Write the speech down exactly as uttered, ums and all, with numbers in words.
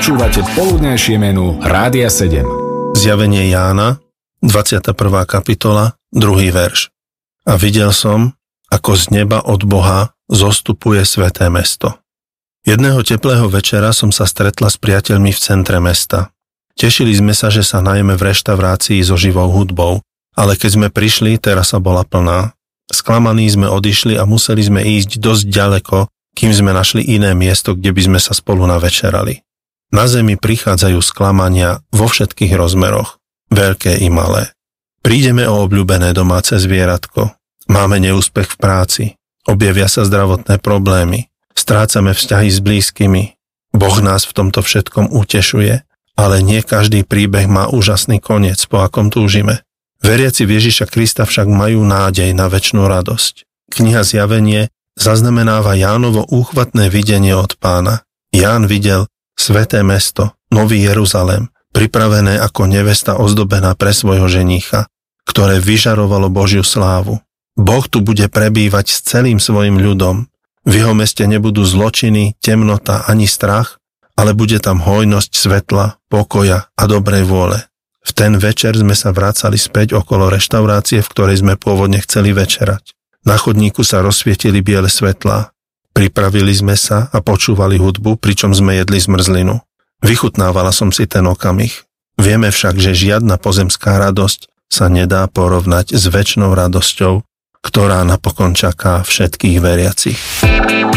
Počúvate poludnejšie menu Rádia sedem. Zjavenie Jána, dvadsiata prvá kapitola, druhý verš. A videl som, ako z neba od Boha zostupuje sväté mesto. Jedného teplého večera som sa stretla s priateľmi v centre mesta. Tešili sme sa, že sa najeme v reštaurácii so živou hudbou, ale keď sme prišli, terasa bola plná. Sklamaní sme odišli a museli sme ísť dosť ďaleko, kým sme našli iné miesto, kde by sme sa spolu navečerali. Na zemi prichádzajú sklamania vo všetkých rozmeroch, veľké i malé. Prídeme o obľúbené domáce zvieratko, máme neúspech v práci, objavia sa zdravotné problémy, strácame vzťahy s blízkymi. Boh nás v tomto všetkom utešuje, ale nie každý príbeh má úžasný koniec, po akom túžime. Veriaci v Ježiša Krista však majú nádej na večnú radosť. Kniha Zjavenie zaznamenáva Jánovo úchvatné videnie od Pána. Ján videl sväté mesto, Nový Jeruzalém, pripravené ako nevesta ozdobená pre svojho ženícha, ktoré vyžarovalo Božiu slávu. Boh tu bude prebývať s celým svojim ľudom. V jeho meste nebudú zločiny, temnota ani strach, ale bude tam hojnosť svetla, pokoja a dobrej vôle. V ten večer sme sa vracali späť okolo reštaurácie, v ktorej sme pôvodne chceli večerať. Na chodníku sa rozsvietili biele svetlá. Pripravili sme sa a počúvali hudbu, pričom sme jedli zmrzlinu. Vychutnávala som si ten okamih. Vieme však, že žiadna pozemská radosť sa nedá porovnať s večnou radosťou, ktorá napokon čaká všetkých veriacich.